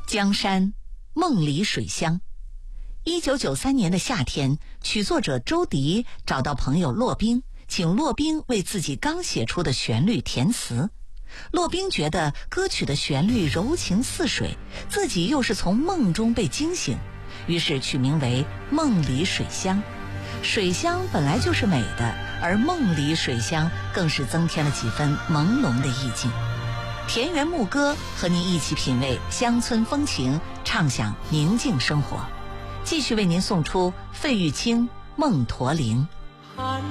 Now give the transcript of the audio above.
江山梦里水乡。1993年的夏天，曲作者周迪找到朋友骆宾，请骆宾为自己刚写出的旋律填词。骆宾觉得歌曲的旋律柔情似水，自己又是从梦中被惊醒，于是取名为梦里水乡。水乡本来就是美的，而梦里水乡更是增添了几分朦胧的意境。田园牧歌和您一起品味乡村风情，畅享宁静生活。继续为您送出费玉清《梦驼铃》。